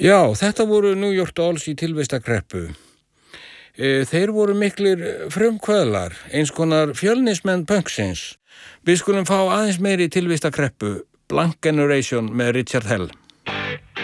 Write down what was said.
Já, þetta voru New York Dolls í tilvistakreppu. Þeir voru miklir frumkvöðlar, eins konar fjölnismenn punksins. Við skulum fá aðeins meiri tilvistakreppu, Blank Generation með Richard Hell.